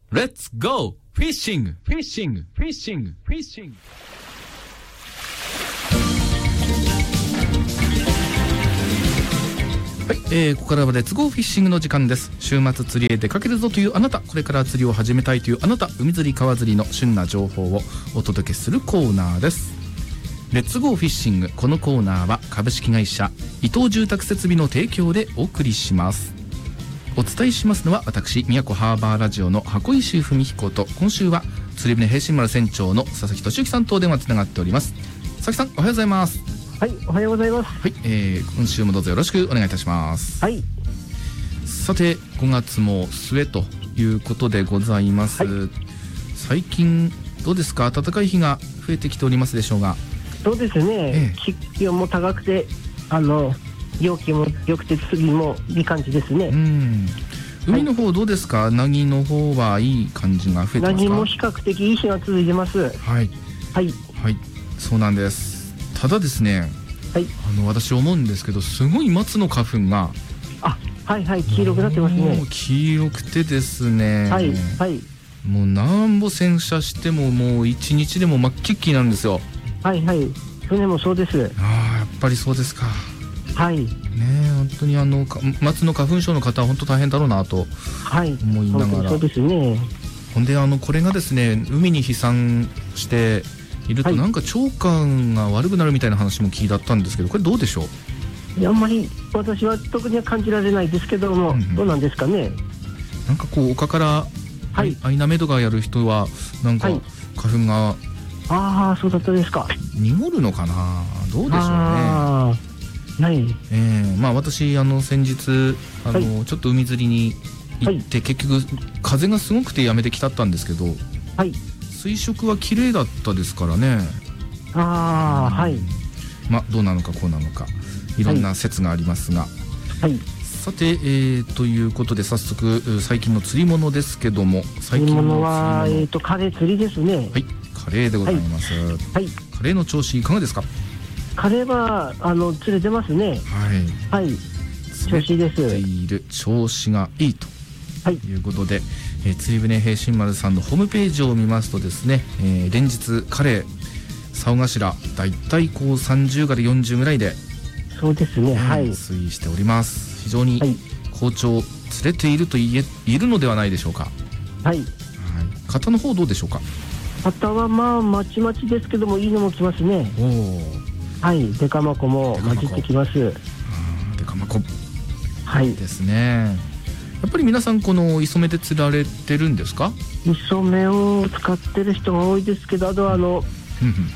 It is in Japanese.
Let's go fishing fishing fishing fishing。はい、ここからはレッツゴーフィッシングの時間です。週末釣りへ出かけるぞというあなた、これから釣りを始めたいというあなた、海釣り川釣りの旬な情報をお届けするコーナーです。レッツゴーフィッシング、このコーナーは株式会社伊藤住宅設備の提供でお送りします。お伝えしますのは私、宮古ハーバーラジオの箱石文彦と、今週は釣り船平信丸船長の佐々木俊之さんとお電話つながっております。佐々木さん、おはようございます。 はい、おはようございます。 はい、今週もどうぞよろしくお願いいたします。 はい。 さて、5月も末ということでございます。はい、最近どうですか、暖かい日が増えてきておりますでしょうが。 そうですね、気温も高くて陽気も良くて釣りもいい感じですね。 海の方どうですか、なぎの方はいい感じが増えてますか。 なぎも比較的いい日が続いてます。 はいはいはい、そうなんです。ただですね、 はい、 私思うんですけど、すごい松の花粉がはいはい、黄色くなってますね。 黄色くてですね、 はいはい、 もう何本洗車してももう一日でも真っ黄っきなんですよ。 はいはい、船もそうです。 やっぱりそうですか。 はいね、 本当に松の花粉症の方は本当大変だろうなと思いながら、 そうですね。 ほんでこれがですね、海に飛散していると、なんか腸管が悪くなるみたいな話も聞いたんですけど、これどうでしょう。 あんまり私は特には感じられないですけども、どうなんですかね。 なんかこう丘からアイナメドがやる人はなんか花粉が、 そうだったですか。 濁るのかな、どうでしょうね。 はい、 私先日ちょっと海釣りに行って、結局風がすごくてやめてきたったんですけど、水色は綺麗だったですからね。どうなのかこうなのか、いろんな説がありますが、さて、ということで早速最近の釣り物ですけども、最近の釣り物はカレー釣りですね。 はい、カレーでございます。カレーの調子いかがですか。カレーは釣れてますね。はい、調子いいです。 釣れている、調子がいいということで、釣り船平信丸さんのホームページを見ますとですね、連日カレー竿頭だいたいこう30から40ぐらいで、 そうですね、 推移しております。非常に好調、釣れていると言えるのではないでしょうか。型の方どうでしょうか。 型はまちまちですけども、いいのも来ますね。デカマコも混じってきます。 デカマコですね。やっぱり皆さんこの磯目で釣られてるんですか。 磯目を使ってる人が多いですけど、あと